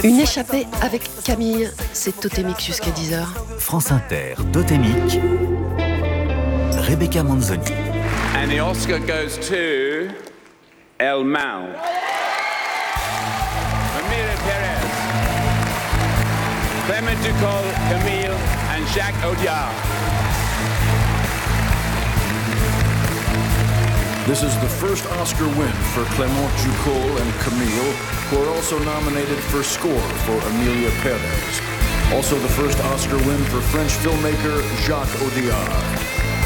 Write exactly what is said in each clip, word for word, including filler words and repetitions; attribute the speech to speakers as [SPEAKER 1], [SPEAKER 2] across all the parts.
[SPEAKER 1] Une échappée avec Camille, c'est totémique jusqu'à dix heures.
[SPEAKER 2] France Inter, totémique, Rebecca Manzoni.
[SPEAKER 3] And the Oscar goes to El Mal. Amelia Perez, Clement Ducol, Camille, and Jacques Audiard.
[SPEAKER 4] This is the first Oscar win for Clément Ducol and Camille, who are also nominated for score for Amelia Perez. Also the first Oscar win for French filmmaker Jacques Audiard.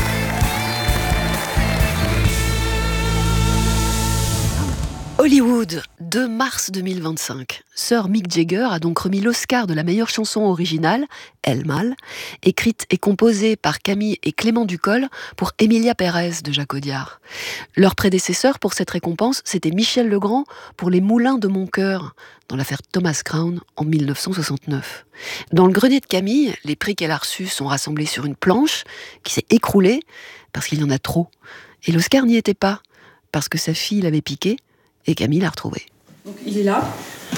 [SPEAKER 1] Hollywood, deux mars deux mille vingt-cinq. Sir Mick Jagger a donc remis l'Oscar de la meilleure chanson originale, El Mal, écrite et composée par Camille et Clément Ducol pour Emilia Pérez de Jacques Audiard. Leur prédécesseur pour cette récompense, c'était Michel Legrand pour Les Moulins de mon cœur, dans l'affaire Thomas Crown en mille neuf cent soixante-neuf. Dans le grenier de Camille, les prix qu'elle a reçus sont rassemblés sur une planche qui s'est écroulée parce qu'il y en a trop. Et l'Oscar n'y était pas, parce que sa fille l'avait piqué, et Camille l'a retrouvé.
[SPEAKER 5] Donc il est là.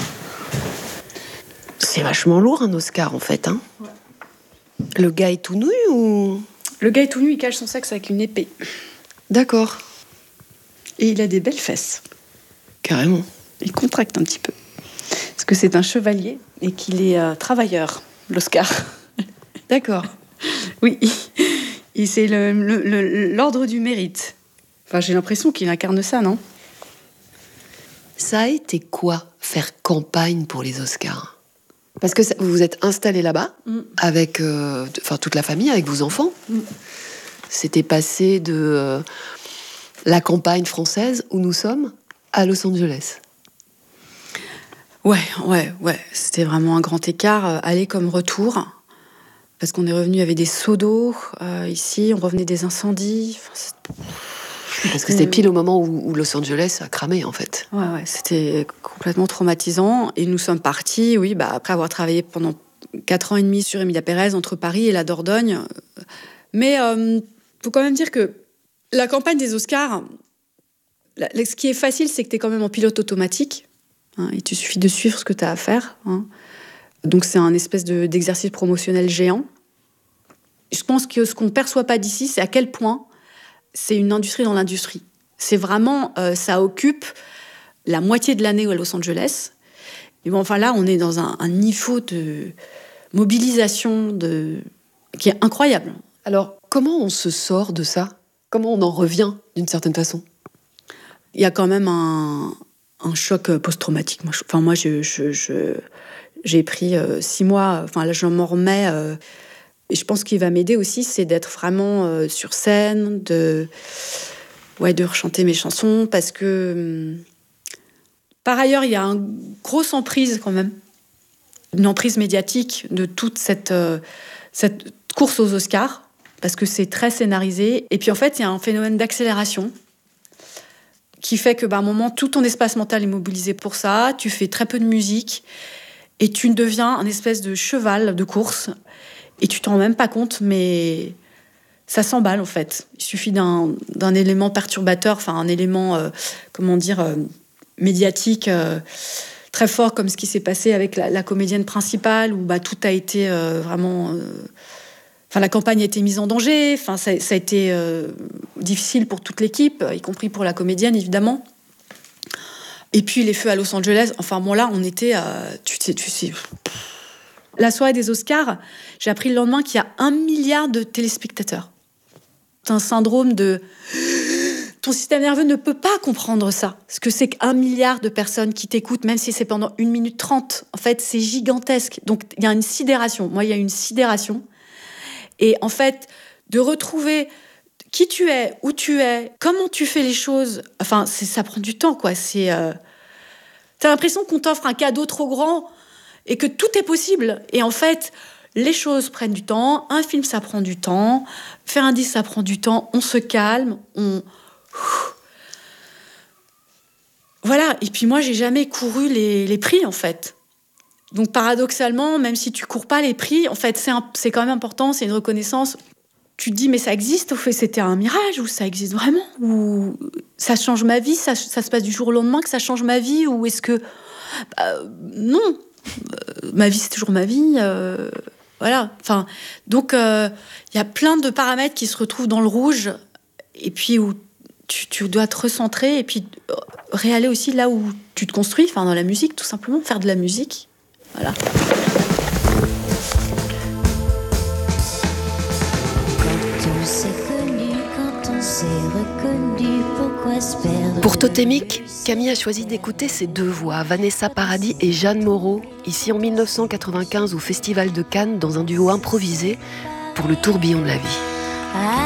[SPEAKER 1] C'est vachement lourd un Oscar en fait. Hein.
[SPEAKER 5] Ouais.
[SPEAKER 1] Le gars est tout nu ou...
[SPEAKER 5] Le gars est tout nu, il cache son sexe avec une épée.
[SPEAKER 1] D'accord.
[SPEAKER 5] Et il a des belles fesses.
[SPEAKER 1] Carrément.
[SPEAKER 5] Il contracte un petit peu. Parce que c'est un chevalier et qu'il est euh, travailleur, l'Oscar.
[SPEAKER 1] D'accord.
[SPEAKER 5] Oui. Et c'est le, le, le, l'ordre du mérite. Enfin, j'ai l'impression qu'il incarne ça, non ?
[SPEAKER 1] Ça a été quoi, faire campagne pour les Oscars ? Parce que ça, vous vous êtes installé là-bas, mm. avec euh, enfin, toute la famille, avec vos enfants. Mm. C'était passé de euh, la campagne française, où nous sommes, à Los Angeles.
[SPEAKER 5] Ouais, ouais, ouais. C'était vraiment un grand écart, euh, aller comme retour. Parce qu'on est revenu avec des seaux d'eau. Euh, ici, on revenait des incendies. Enfin, c'est...
[SPEAKER 1] Parce que c'était pile au moment où, où Los Angeles a cramé, en fait.
[SPEAKER 5] Ouais, ouais, c'était complètement traumatisant. Et nous sommes partis, oui, bah, après avoir travaillé pendant quatre ans et demi sur Emilia Pérez, entre Paris et la Dordogne. Mais il euh, faut quand même dire que la campagne des Oscars, la, ce qui est facile, c'est que tu es quand même en pilote automatique. Hein, il te suffit de suivre ce que tu as à faire. Hein. Donc c'est un espèce de, d'exercice promotionnel géant. Je pense que ce qu'on ne perçoit pas d'ici, c'est à quel point c'est une industrie dans l'industrie. C'est vraiment, euh, ça occupe la moitié de l'année à Los Angeles. Et bon, enfin là, on est dans un, un niveau de mobilisation de... qui est incroyable.
[SPEAKER 1] Alors, comment on se sort de ça ? Comment on en revient, d'une certaine façon ?
[SPEAKER 5] Il y a quand même un, un choc post-traumatique. Moi, je, enfin, moi je, je, je, j'ai pris euh, six mois, enfin là, je m'en remets... Euh, Et je pense qu'il va m'aider aussi, c'est d'être vraiment euh, sur scène, de, ouais, de rechanter mes chansons, parce que... Hum, par ailleurs, il y a une grosse emprise quand même, une emprise médiatique de toute cette, euh, cette course aux Oscars, parce que c'est très scénarisé. Et puis en fait, il y a un phénomène d'accélération qui fait que, bah, à un moment, tout ton espace mental est mobilisé pour ça, tu fais très peu de musique, et tu deviens un espèce de cheval de course. Et tu t'en rends même pas compte, mais ça s'emballe en fait. Il suffit d'un, d'un élément perturbateur, enfin un élément, euh, comment dire, euh, médiatique euh, très fort, comme ce qui s'est passé avec la, la comédienne principale, où bah, tout a été euh, vraiment... Euh, enfin, la campagne a été mise en danger, enfin, ça, ça a été euh, difficile pour toute l'équipe, y compris pour la comédienne, évidemment. Et puis les feux à Los Angeles, enfin bon là, on était... Euh, tu sais... Tu sais La soirée des Oscars, j'ai appris le lendemain qu'il y a un milliard de téléspectateurs. C'est un syndrome de... Ton système nerveux ne peut pas comprendre ça. Ce que c'est qu'un milliard de personnes qui t'écoutent, même si c'est pendant une minute trente. En fait, c'est gigantesque. Donc, il y a une sidération. Moi, il y a une sidération. Et en fait, de retrouver qui tu es, où tu es, comment tu fais les choses, enfin, c'est, ça prend du temps, quoi. C'est, euh... T'as l'impression qu'on t'offre un cadeau trop grand... et que tout est possible. Et en fait, les choses prennent du temps. Un film, ça prend du temps. Faire un disque, ça prend du temps. On se calme. On... Voilà. Et puis moi, j'ai jamais couru les, les prix, en fait. Donc, paradoxalement, même si tu cours pas les prix, en fait, c'est, un, c'est quand même important. C'est une reconnaissance. Tu te dis, mais ça existe, au fait, c'était un mirage, ou ça existe vraiment, ou ça change ma vie, ça, ça se passe du jour au lendemain que ça change ma vie, ou est-ce que... Bah, non. ma vie c'est toujours ma vie. Euh, voilà. Enfin, donc il euh, y a plein de paramètres qui se retrouvent dans le rouge et puis où tu, tu dois te recentrer et puis réaller aussi là où tu te construis, enfin dans la musique tout simplement, faire de la musique. Voilà.
[SPEAKER 1] Pour Totémique, Camille a choisi d'écouter ces deux voix, Vanessa Paradis et Jeanne Moreau, ici en mille neuf cent quatre-vingt-quinze au Festival de Cannes, dans un duo improvisé pour le tourbillon de la vie.